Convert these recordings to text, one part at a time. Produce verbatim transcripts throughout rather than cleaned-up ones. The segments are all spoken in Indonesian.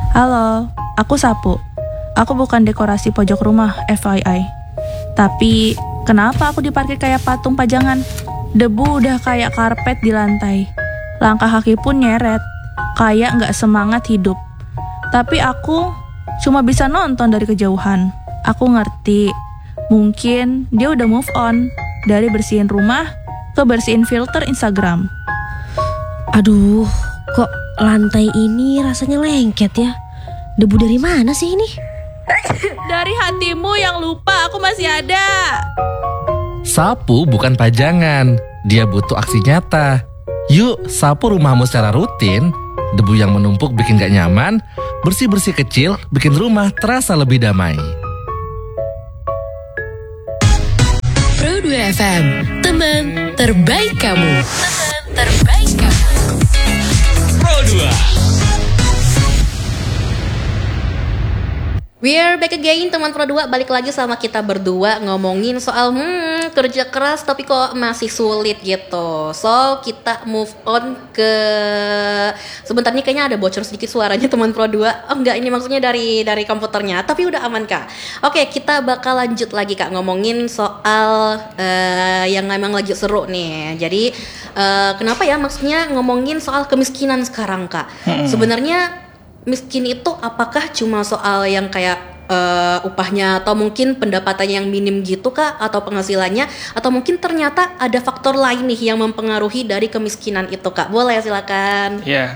Halo, aku Sapu. Aku bukan dekorasi pojok rumah, F Y I. Tapi, kenapa aku diparkir kayak patung pajangan? Debu udah kayak karpet di lantai. Langkah kaki pun nyeret, kayak nggak semangat hidup. Tapi aku cuma bisa nonton dari kejauhan. Aku ngerti, mungkin dia udah move on dari bersihin rumah ke bersihin filter Instagram. Aduh, kok lantai ini rasanya lengket ya? Debu dari mana sih ini? Dari hatimu yang lupa aku masih ada. Sapu bukan pajangan, dia butuh aksi nyata. Yuk, sapu rumahmu secara rutin. Debu yang menumpuk bikin gak nyaman, bersih-bersih kecil bikin rumah terasa lebih damai. Pro dua F M, teman terbaik kamu. Teman terbaik kamu. Pro dua. We are back again, teman Pro dua, balik lagi sama kita berdua ngomongin soal hmm, kerja keras tapi kok masih sulit gitu. So, kita move on ke sebentar nih, kayaknya ada bocor sedikit suaranya teman Pro dua. Oh enggak, ini maksudnya dari dari komputernya, tapi udah aman Kak. Oke, kita bakal lanjut lagi Kak ngomongin soal uh, yang memang lagi seru nih. Jadi, uh, kenapa ya maksudnya ngomongin soal kemiskinan sekarang Kak? Hmm. Sebenarnya miskin itu apakah cuma soal yang kayak uh, upahnya atau mungkin pendapatannya yang minim gitu Kak, atau penghasilannya, atau mungkin ternyata ada faktor lain nih yang mempengaruhi dari kemiskinan itu Kak? Boleh, silakan. Ya,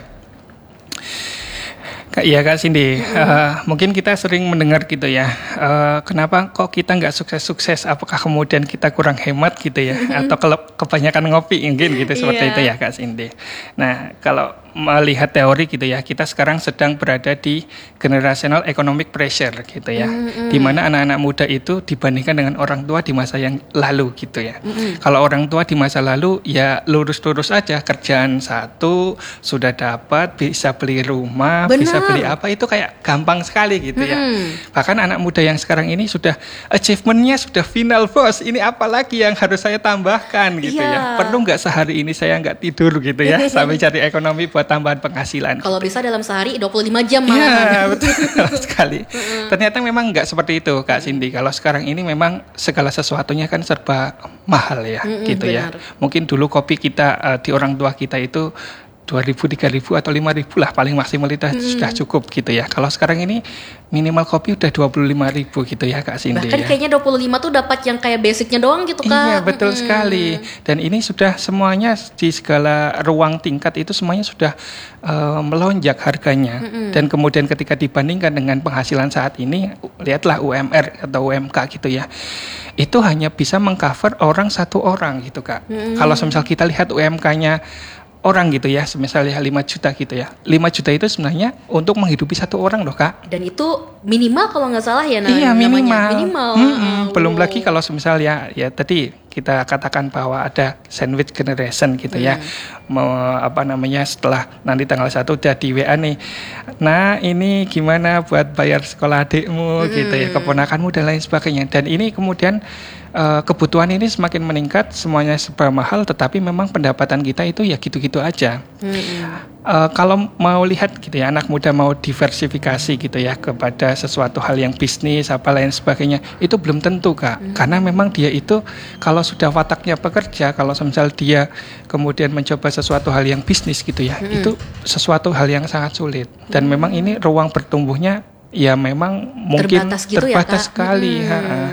Kak, iya Kak Cindy, mm-hmm. uh, mungkin kita sering mendengar gitu ya, uh, kenapa kok kita nggak sukses-sukses? Apakah kemudian kita kurang hemat gitu ya, mm-hmm. atau kalau kebanyakan ngopi mungkin gitu seperti yeah. itu ya Kak Cindy. Nah, kalau melihat teori gitu ya, kita sekarang sedang berada di generational economic pressure gitu ya, mm-hmm. di mana anak-anak muda itu dibandingkan dengan orang tua di masa yang lalu gitu ya. Mm-hmm. Kalau orang tua di masa lalu ya lurus-lurus aja, kerjaan satu sudah dapat, bisa beli rumah, Bener. bisa beli apa, itu kayak gampang sekali gitu mm-hmm. ya. Bahkan anak muda yang sekarang ini sudah achievementnya sudah final bos, ini apa lagi yang harus saya tambahkan gitu yeah. ya. Perlu nggak sehari ini saya nggak tidur gitu ya, sampai cari ekonomi buat tambahan penghasilan. Kalau gitu. Bisa dalam sehari dua puluh lima jam malah. Iya, betul sekali. Ternyata memang enggak seperti itu Kak Cindy. Kalau sekarang ini memang segala sesuatunya kan serba mahal ya, mm-hmm, gitu benar. ya. Mungkin dulu kopi kita uh, di orang tua kita itu dua ribu, tiga ribu atau lima ribu lah paling maksimal itu hmm. sudah cukup gitu ya. Kalau sekarang ini minimal kopi udah dua puluh lima ribu gitu ya Kak Cindy. Bahkan ya. kayaknya dua puluh lima tuh dapat yang kayak basicnya doang gitu Kak. Iya betul hmm. sekali. Dan ini sudah semuanya di segala ruang tingkat itu semuanya sudah uh, melonjak harganya. Hmm. Dan kemudian ketika dibandingkan dengan penghasilan saat ini, lihatlah U M R atau U M K gitu ya. Itu hanya bisa mengcover orang satu orang gitu Kak. Hmm. Kalau misal kita lihat U M K-nya orang gitu ya, misalnya lima juta gitu ya. lima juta itu sebenarnya untuk menghidupi satu orang loh Kak. Dan itu minimal kalau nggak salah ya iya, namanya. Minimal. Minimal. Mm-hmm. Oh. Belum lagi kalau misalnya ya tadi kita katakan bahwa ada sandwich generation gitu hmm. ya. Mau apa namanya setelah nanti tanggal satu udah di W A nih. Nah, ini gimana buat bayar sekolah adikmu hmm. gitu ya, keponakanmu dan lain sebagainya. Dan ini kemudian Uh, kebutuhan ini semakin meningkat, semuanya serba mahal, tetapi memang pendapatan kita itu ya gitu-gitu aja. Hmm. Uh, kalau mau lihat gitu ya, anak muda mau diversifikasi gitu ya kepada sesuatu hal yang bisnis apa lain sebagainya, itu belum tentu Kak. Hmm. Karena memang dia itu kalau sudah wataknya pekerja, kalau misal dia kemudian mencoba sesuatu hal yang bisnis gitu ya, hmm. itu sesuatu hal yang sangat sulit. Dan hmm. memang ini ruang bertumbuhnya ya memang mungkin terbatas, gitu terbatas ya, sekali. Hmm. Ha-ha.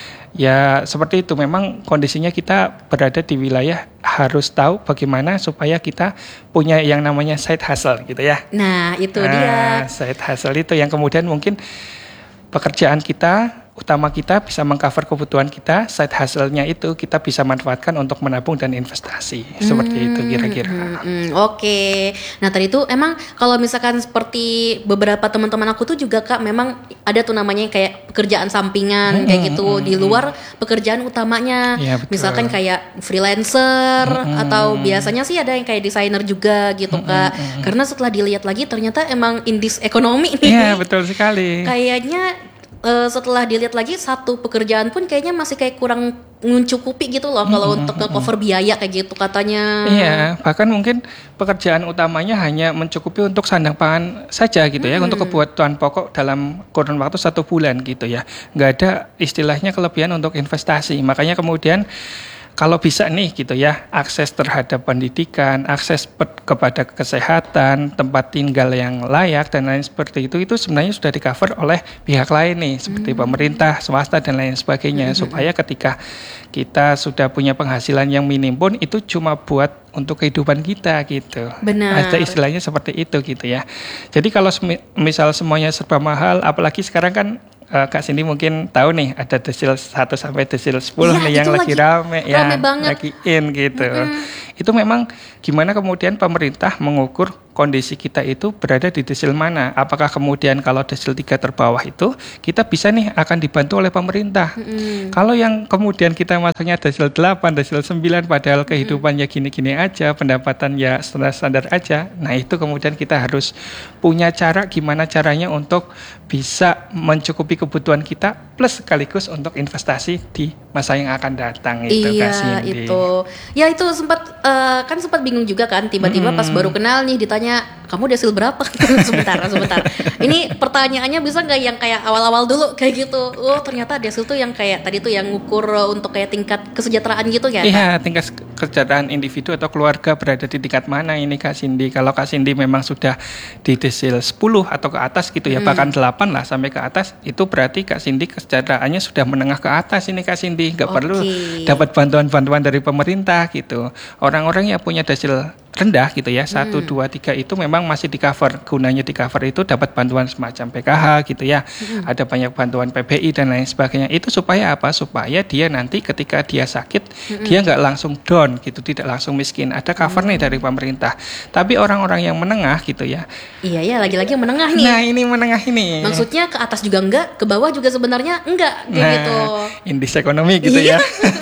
Ya seperti itu, memang kondisinya kita berada di wilayah harus tahu bagaimana supaya kita punya yang namanya side hustle gitu ya. Nah itu nah, dia side hustle itu yang kemudian mungkin pekerjaan kita utama kita bisa mengcover kebutuhan kita, side hustle-nya itu kita bisa manfaatkan untuk menabung dan investasi. Seperti hmm, itu kira-kira. Hmm, hmm, Oke. Okay. Nah tadi itu emang kalau misalkan seperti beberapa teman-teman aku tuh juga Kak, memang ada tuh namanya kayak pekerjaan sampingan hmm, kayak gitu hmm, di luar pekerjaan utamanya. Ya, misalkan kayak freelancer hmm, atau biasanya sih ada yang kayak desainer juga gitu hmm, Kak. Hmm, Karena setelah dilihat lagi ternyata emang in this economy nih. Iya betul sekali. Kayaknya uh, setelah dilihat lagi satu pekerjaan pun kayaknya masih kayak kurang mencukupi gitu loh kalau Mm-mm, untuk ke mm-mm. cover biaya kayak gitu katanya. Iya, bahkan mungkin pekerjaan utamanya hanya mencukupi untuk sandang pangan saja gitu ya, Hmm. untuk kebutuhan pokok dalam kurun waktu satu bulan gitu ya. Nggak ada istilahnya kelebihan untuk investasi. Makanya kemudian kalau bisa nih gitu ya, akses terhadap pendidikan, akses pe- kepada kesehatan, tempat tinggal yang layak dan lain seperti itu, itu sebenarnya sudah di-cover oleh pihak lain nih, seperti pemerintah, swasta dan lain sebagainya, supaya ketika kita sudah punya penghasilan yang minim pun itu cuma buat untuk kehidupan kita gitu. Benar. Ada istilahnya seperti itu gitu ya. Jadi kalau semi- misal semuanya serba mahal, apalagi sekarang kan Uh, Kak Cindy mungkin tahu nih ada desil satu sampai desil sepuluh Iya, nih yang itu lagi lagi rame ya, rame banget. lagi in gitu. Itu memang gimana kemudian pemerintah mengukur kondisi kita itu berada di desil mana. Apakah kemudian kalau desil tiga terbawah itu kita bisa nih akan dibantu oleh pemerintah. Kalau yang kemudian kita masuknya desil delapan, desil sembilan padahal kehidupannya gini-gini aja, pendapatan ya standar-standar aja. Nah, itu kemudian kita harus punya cara gimana caranya untuk bisa mencukupi kebutuhan kita plus sekaligus untuk investasi di masa yang akan datang itu Iya Kak Cindy. itu, ya itu sempat eh, kan sempat bingung juga kan tiba-tiba pas baru kenal nih ditanya kamu desil berapa? sebentar sebentar. Ini pertanyaannya bisa nggak yang kayak awal-awal dulu kayak gitu? Oh ternyata desil tuh yang kayak tadi tuh yang ngukur untuk kayak tingkat kesejahteraan gitu ya? Iya, tingkat kesejahteraan individu atau keluarga berada di tingkat mana ini Kak Cindy. Kalau Kak Cindy memang sudah di desil sepuluh atau ke atas gitu ya, bahkan delapan lah sampai ke atas, itu berarti Kak Cindy kesejahteraannya sudah menengah ke atas ini Kak Cindy. Nggak Oke. perlu dapat bantuan-bantuan dari pemerintah gitu. Orang-orang yang punya desil rendah gitu ya, satu, dua, tiga itu memang masih di cover. Gunanya di cover itu dapat bantuan semacam P K H gitu ya. Ada banyak bantuan P B I dan lain sebagainya. Itu supaya apa? Supaya dia nanti ketika dia sakit, dia nggak langsung down gitu, tidak langsung miskin. Ada cover nih dari pemerintah. Tapi orang-orang yang menengah gitu ya. Iya ya lagi-lagi yang menengah nih. Nah, ini menengah ini. Maksudnya ke atas juga enggak, ke bawah juga sebenarnya enggak kayak Nah, gitu. indeks ekonomi gitu Iya. ya.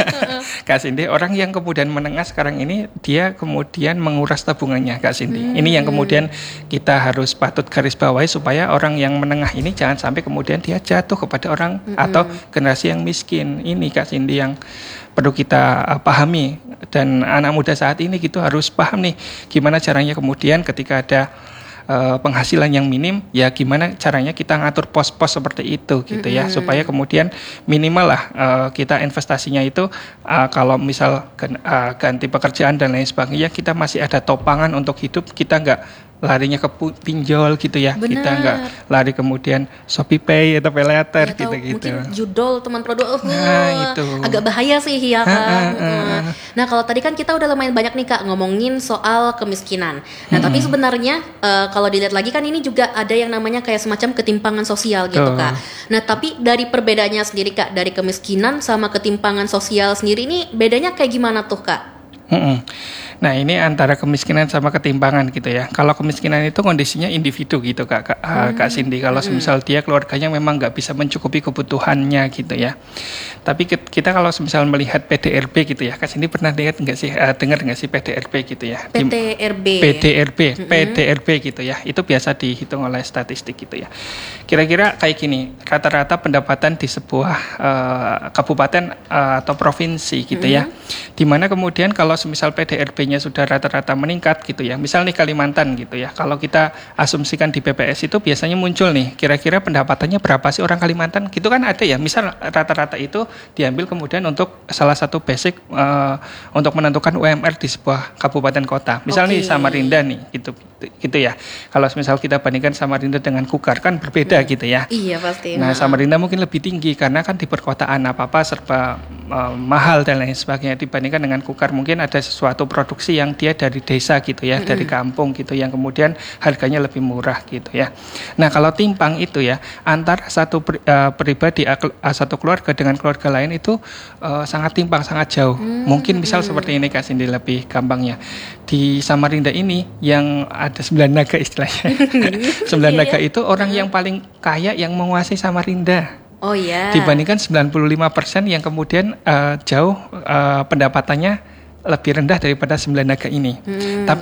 Kak Cindy, orang yang kemudian menengah sekarang ini dia kemudian menguras tabungannya Kak Cindy. Hmm. Ini yang kemudian kita harus patut garis bawahi supaya orang yang menengah ini jangan sampai kemudian dia jatuh kepada orang Hmm. atau generasi yang miskin. Ini Kak Cindy yang perlu kita uh, pahami, dan anak muda saat ini gitu harus paham nih gimana caranya kemudian ketika ada Uh, penghasilan yang minim, ya gimana caranya kita ngatur pos-pos seperti itu gitu ya, supaya kemudian minimal lah uh, kita investasinya itu uh, kalau misal gan- uh, ganti pekerjaan dan lain sebagainya, kita masih ada topangan untuk hidup, kita nggak larinya ke pu- pinjol gitu ya. Benar. Kita nggak lari kemudian Shopee Pay atau Pay Later Ya, atau gitu-gitu. mungkin judol teman produk, uh, Nah, itu. agak bahaya sih ya kan. Ha, ha, ha. Uh. Nah kalau tadi kan kita udah lumayan banyak nih Kak ngomongin soal kemiskinan. Nah tapi sebenarnya uh, kalau dilihat lagi kan ini juga ada yang namanya kayak semacam ketimpangan sosial gitu Tuh. Kak. Nah tapi dari perbedaannya sendiri Kak, dari kemiskinan sama ketimpangan sosial sendiri ini bedanya kayak gimana tuh Kak? Mm-mm. Nah, ini antara kemiskinan sama ketimpangan gitu ya. Kalau kemiskinan itu kondisinya individu gitu Kak, Kak, uh, Kak Cindy. Kalau misal dia keluarganya memang nggak bisa mencukupi kebutuhannya gitu ya. Tapi kita kalau misal melihat P D R B gitu ya, Kak Cindy pernah lihat nggak sih, uh, dengar nggak sih P D R B gitu ya? P T R B. P D R B, P D R B gitu ya. Itu biasa dihitung oleh statistik gitu ya. Kira-kira kayak gini, rata-rata pendapatan di sebuah uh, kabupaten uh, atau provinsi gitu ya. Dimana kemudian kalau misal P D R B-nya sudah rata-rata meningkat gitu ya. Misal nih Kalimantan gitu ya. Kalau kita asumsikan di B P S itu biasanya muncul nih, kira-kira pendapatannya berapa sih orang Kalimantan? Gitu kan ada ya. Misal rata-rata itu diambil kemudian untuk salah satu basic uh, untuk menentukan U M R di sebuah kabupaten kota. Misal Oke. nih Samarinda nih gitu gitu ya. Kalau misal kita bandingkan Samarinda dengan Kukar kan berbeda gitu ya. Iya pasti. Nah, Samarinda mungkin lebih tinggi karena kan di perkotaan apa-apa serba uh, mahal dan lain sebagainya, dibandingkan dengan Kukar mungkin ada sesuatu produksi yang dia dari desa gitu ya, mm-hmm. dari kampung gitu, yang kemudian harganya lebih murah gitu ya. Nah, kalau timpang itu ya antara satu pri, uh, pribadi uh, satu keluarga dengan keluarga lain itu uh, sangat timpang, sangat jauh. Mm-hmm. Mungkin misal seperti ini Kak Cindy lebih gampangnya. Di Samarinda ini yang ada sembilan naga istilahnya. Sembilan naga itu orang yang paling kaya yang menguasai Samarinda. Oh iya. Dibandingkan sembilan puluh lima persen yang kemudian uh, jauh uh, pendapatannya lebih rendah daripada sembilan naga ini. Hmm. Tapi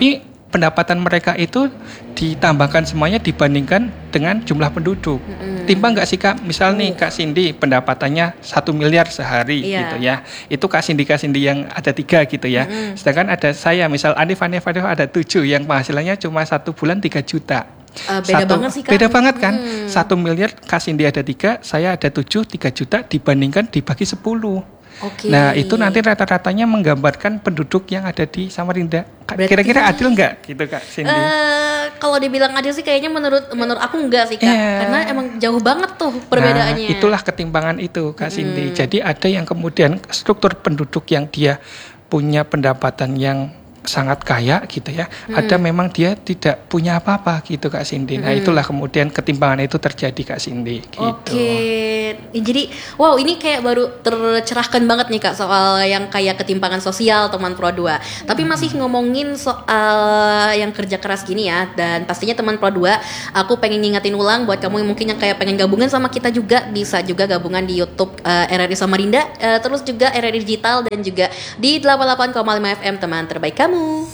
pendapatan mereka itu ditambahkan semuanya dibandingkan dengan jumlah penduduk. Mm-hmm. Timbang nggak sih Kak? Misal nih Kak Cindy pendapatannya satu miliar sehari Iya. gitu ya. Itu Kak Cindy Kak Cindy yang ada tiga gitu ya. Mm-hmm. Sedangkan ada saya misal Anif Anif Anif ada tujuh yang penghasilannya cuma satu bulan tiga juta. Uh, beda satu, banget sih Kak. Beda banget kan? Hmm. Satu miliar Kak Cindy ada tiga, saya ada tujuh, tiga juta dibandingkan dibagi sepuluh. Oke. Nah itu nanti rata-ratanya menggambarkan penduduk yang ada di Samarinda. Kak, Berarti- kira-kira adil nggak gitu Kak Cindy? Eh, kalau dibilang adil sih kayaknya menurut menurut aku enggak sih Kak. Iya. Karena emang jauh banget tuh perbedaannya. Nah, itulah ketimpangan itu Kak Cindy. Jadi ada yang kemudian struktur penduduk yang dia punya pendapatan yang sangat kaya gitu ya. Ada memang dia tidak punya apa-apa gitu Kak Cindy. Nah, itulah kemudian ketimpangan itu terjadi Kak Cindy gitu. Oke, Ya, jadi wow ini kayak baru tercerahkan banget nih Kak soal yang kayak ketimpangan sosial teman Pro dua. Tapi masih ngomongin soal yang kerja keras gini ya, dan pastinya teman Pro dua, aku pengen ngingetin ulang buat kamu yang mungkin yang kayak pengen gabungan sama kita juga, bisa juga gabungan di YouTube uh, R R I Samarinda, uh, terus juga R R I Digital dan juga di delapan puluh delapan koma lima F M teman terbaik kamu.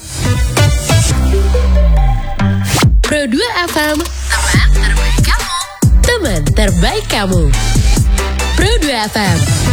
Pro dua F M, teman terbaik kamu. Teman terbaik kamu. Pro dua F M.